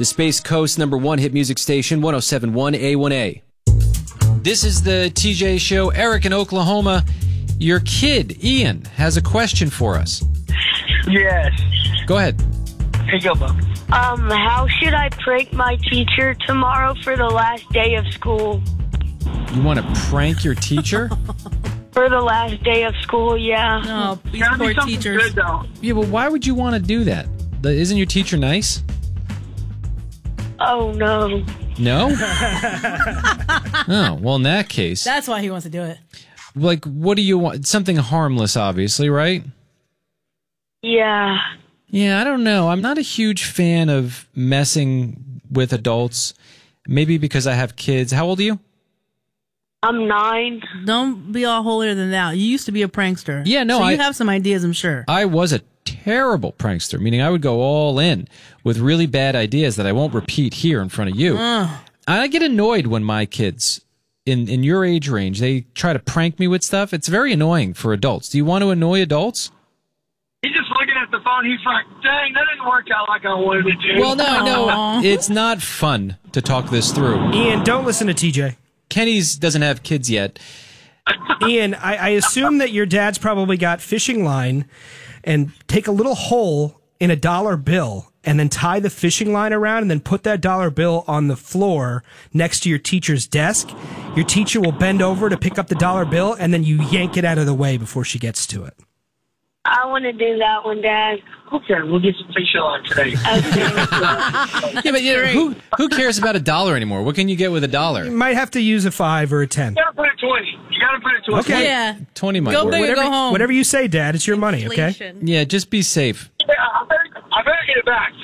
the Space Coast #1 hit music station, 107.1 A1A. This is the TJ Show. Eric in Oklahoma. Your kid, Ian, has a question for us. Yes. Go ahead. Here you go, Bob. How should I prank my teacher tomorrow for the last day of school? You want to prank your teacher? For the last day of school, yeah. Oh, these Gotta be poor something teachers. good, though. Yeah, but why would you want to do that? Isn't your teacher nice? Oh, no. No? Oh, well, in that case, That's why he wants to do it. like, what do you want? Something harmless, obviously, right? Yeah. Yeah, I don't know. I'm not a huge fan of messing with adults. Maybe because I have kids. How old are you? I'm 9. Don't be all holier than thou. You used to be a prankster. Yeah, no, so you I- have some ideas, I'm sure. I was a terrible prankster, meaning I would go all in with really bad ideas that I won't repeat here in front of you. I get annoyed when my kids in your age range, they try to prank me with stuff. It's very annoying for adults. Do you want to annoy adults? He's just looking at the phone. He's like, dang, that didn't work out like I wanted it to. Well, no, Aw. it's not fun to talk this through. Ian, don't listen to TJ. Kenny's doesn't have kids yet. Ian, I assume that your dad's probably got fishing line and take a little hole in a dollar bill and then tie the fishing line around and then put that dollar bill on the floor next to your teacher's desk. Your teacher will bend over to pick up the dollar bill and then you yank it out of the way before she gets to it. I want to do that one, Dad. Okay, we'll get some fish on today. Yeah, but who cares about $1 anymore? What can you get with You $1? might have to use a 5 or a 10. You gotta put it 20. You gotta put it 20. Okay. Yeah. 20 might Go work. big or go home. Whatever you say, Dad, it's your money, okay? Inflation. Yeah, just be safe. Yeah, I better get it back.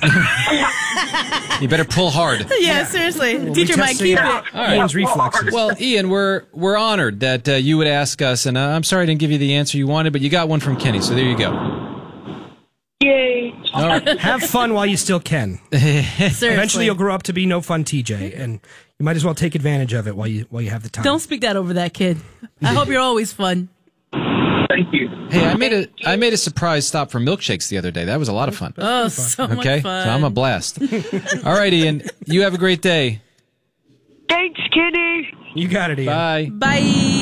You better pull hard. Yeah, seriously. Teacher might testing keep out it. All right. Ian's reflexes. Well, Ian, we're honored that you would ask us, and I'm sorry I didn't give you the answer you wanted, but you got one from Kenny, so there you go. Yay. All right. Have fun while you still can. Seriously. Eventually, you'll grow up to be no fun TJ, and you might as well take advantage of it while you have the time. Don't speak that over that kid. I hope you're always fun. Thank you. Hey, I made a surprise stop for milkshakes the other day. That was a lot of fun. Oh, so Okay, much so fun. I'm a blast. All right, Ian, you have a great day. Thanks, Kenny. You got it, Ian. Bye. Bye.